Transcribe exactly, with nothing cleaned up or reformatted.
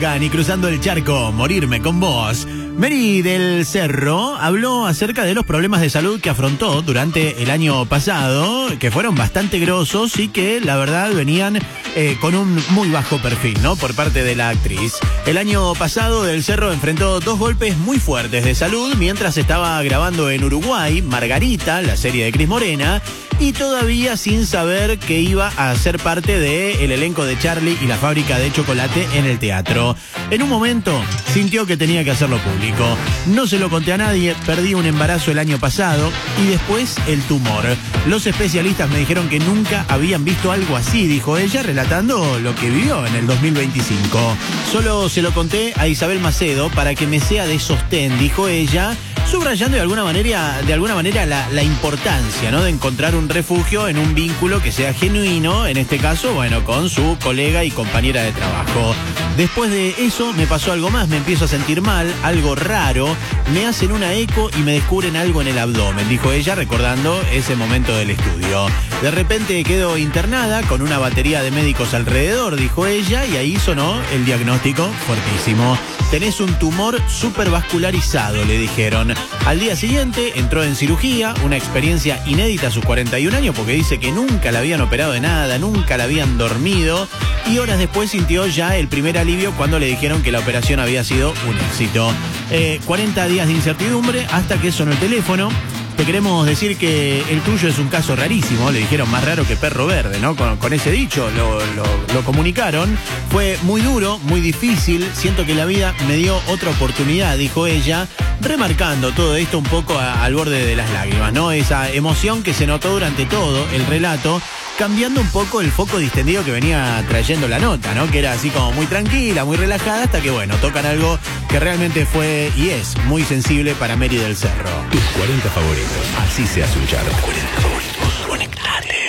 Ni cruzando el charco, morirme con vos. Mary del Cerro habló acerca de los problemas de salud que afrontó durante el año pasado, que fueron bastante grosos y que la verdad venían eh, con un muy bajo perfil, ¿no? Por parte de la actriz. El año pasado del Cerro enfrentó dos golpes muy fuertes de salud mientras estaba grabando en Uruguay Margarita, la serie de Cris Morena, y todavía sin saber que iba a ser parte del elenco de Charlie y la fábrica de chocolate en el teatro. En un momento sintió que tenía que hacerlo público. No se lo conté a nadie, perdí un embarazo el año pasado y después el tumor. Los especialistas me dijeron que nunca habían visto algo así, dijo ella, relatando lo que vivió en el dos mil veinticinco. Solo se lo conté a Isabel Macedo para que me sea de sostén, dijo ella, subrayando de alguna manera, de alguna manera la, la importancia, ¿no?, de encontrar un refugio en un vínculo que sea genuino, en este caso, bueno, con su colega y compañera de trabajo. Después de eso me pasó algo más, me empiezo a sentir mal, algo raro, me hacen una eco y me descubren algo en el abdomen, dijo ella, recordando ese momento del estudio. De repente quedo internada con una batería de médicos alrededor, dijo ella, y ahí sonó el diagnóstico fuertísimo. Tenés un tumor supervascularizado, le dijeron. Al día siguiente entró en cirugía, una experiencia inédita a sus cuarenta y un años, porque dice que nunca la habían operado de nada, nunca la habían dormido, y horas después sintió ya el primer alivio cuando le dijeron que la operación había sido un éxito. Eh, cuarenta días de incertidumbre hasta que sonó el teléfono. Te queremos decir que el tuyo es un caso rarísimo, le dijeron, más raro que perro verde, ¿no? Con, con ese dicho lo, lo, lo comunicaron. Fue muy duro, muy difícil, siento que la vida me dio otra oportunidad, dijo ella, remarcando todo esto un poco a, al borde de las lágrimas, ¿no? Esa emoción que se notó durante todo el relato, cambiando un poco el foco distendido que venía trayendo la nota, ¿no? Que era así como muy tranquila, muy relajada, hasta que, bueno, tocan algo que realmente fue y es muy sensible para Mary del Cerro. Tus cuarenta favoritos. Así se hace un charco. cuarenta favoritos. Conectate.